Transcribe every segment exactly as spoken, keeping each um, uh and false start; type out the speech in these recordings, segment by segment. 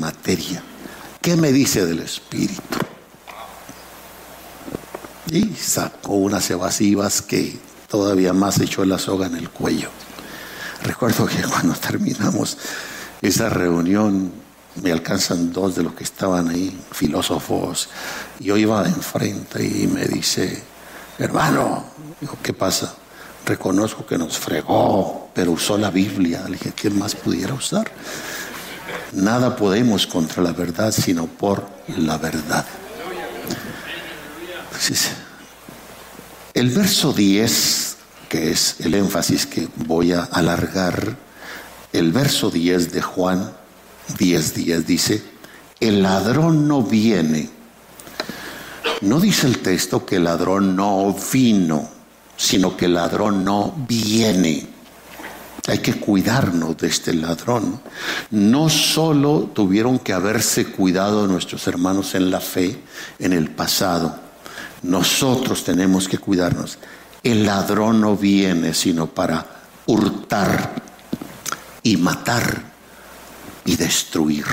materia. ¿Qué me dice del espíritu? Y sacó unas evasivas que todavía más echó la soga en el cuello. Recuerdo que cuando terminamos esa reunión, me alcanzan dos de los que estaban ahí, filósofos. Yo iba enfrente y me dice: hermano, digo, ¿qué pasa? Reconozco que nos fregó, pero usó la Biblia. Le dije, ¿qué más pudiera usar? Nada podemos contra la verdad, sino por la verdad. Entonces, el verso diez, que es el énfasis que voy a alargar, el verso diez de Juan diez diez dice: el ladrón no viene. No dice el texto que el ladrón no vino, sino que el ladrón no viene. Hay que cuidarnos de este ladrón. No solo tuvieron que haberse cuidado nuestros hermanos en la fe en el pasado, nosotros tenemos que cuidarnos. El ladrón no viene sino para hurtar y matar y destruir.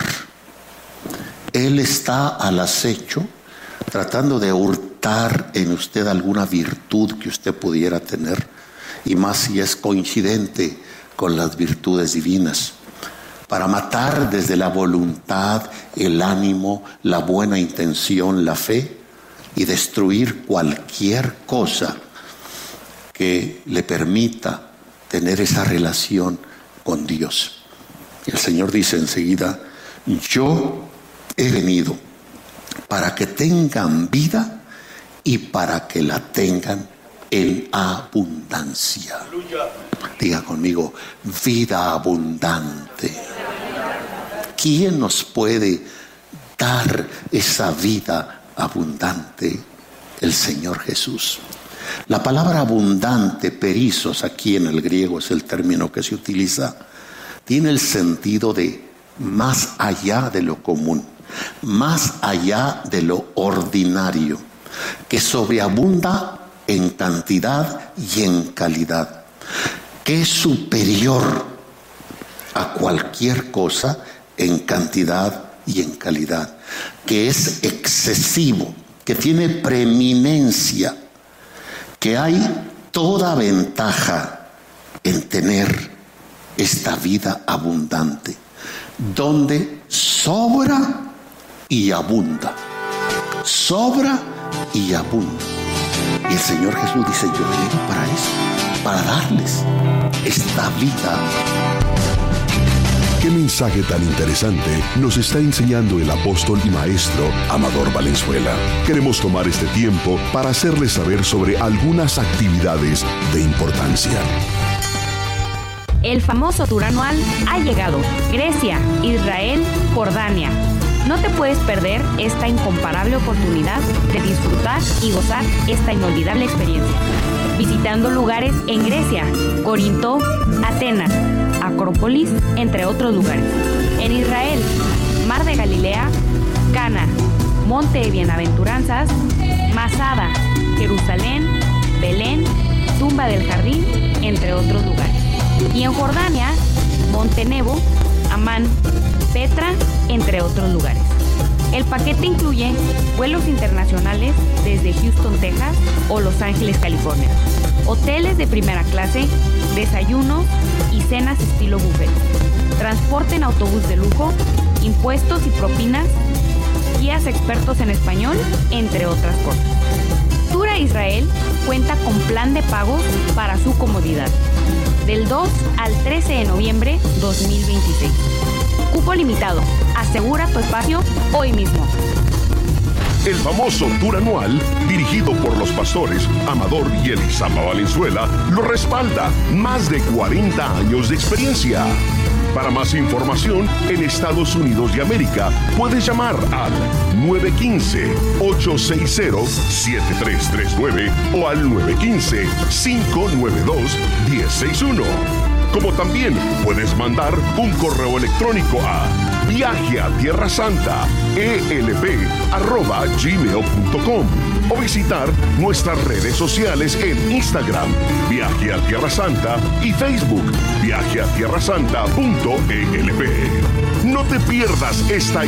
Él está al acecho, tratando de hurtar en usted alguna virtud que usted pudiera tener, y más si es coincidente con las virtudes divinas, para matar desde la voluntad, el ánimo, la buena intención, la fe, y destruir cualquier cosa que le permita tener esa relación con Dios. El Señor dice enseguida: yo he venido para que tengan vida y para que la tengan en abundancia. Diga conmigo: vida abundante. ¿Quién nos puede dar esa vida abundante? El Señor Jesús. La palabra abundante, perizos, aquí en el griego es el término que se utiliza, tiene el sentido de más allá de lo común, más allá de lo ordinario, que sobreabunda en cantidad y en calidad, que es superior a cualquier cosa en cantidad y en calidad, que es excesivo, que tiene preeminencia, que hay toda ventaja en tener esta vida abundante, donde sobra y abunda, sobra y abunda. Y el Señor Jesús dice: yo he venido para eso, para darles esta vida. ¿Qué mensaje tan interesante nos está enseñando el apóstol y maestro Amador Valenzuela? Queremos tomar este tiempo para hacerles saber sobre algunas actividades de importancia. El famoso tour anual ha llegado. Grecia, Israel, Jordania. No te puedes perder esta incomparable oportunidad de disfrutar y gozar esta inolvidable experiencia. Visitando lugares en Grecia, Corinto, Atenas, Acrópolis, entre otros lugares. En Israel, Mar de Galilea, Cana, Monte de Bienaventuranzas, Masada, Jerusalén, Belén, Tumba del Jardín, entre otros lugares. Y en Jordania, Monte Nebo, Amán, Petra, entre otros lugares. El paquete incluye vuelos internacionales desde Houston, Texas o Los Ángeles, California, hoteles de primera clase, desayunos y cenas estilo buffet, transporte en autobús de lujo, impuestos y propinas, guías expertos en español, entre otras cosas. Tour a Israel cuenta con plan de pagos para su comodidad, del dos al trece de noviembre dos mil veintiséis. Cupo limitado. Asegura tu espacio hoy mismo. El famoso tour anual, dirigido por los pastores Amador y Elisama Valenzuela, lo respalda. Más de cuarenta años de experiencia. Para más información, en Estados Unidos de América, puedes llamar al nueve uno cinco, ocho seis cero, siete tres tres nueve o al nueve uno cinco, cinco nueve dos, uno cero seis uno. Como también puedes mandar un correo electrónico a Viaje a Tierra Santa, E L P arroba gmail punto com o visitar nuestras redes sociales en Instagram, Viaje a Tierra Santa, y Facebook, viaje a tierra santa punto E L P. No te pierdas esta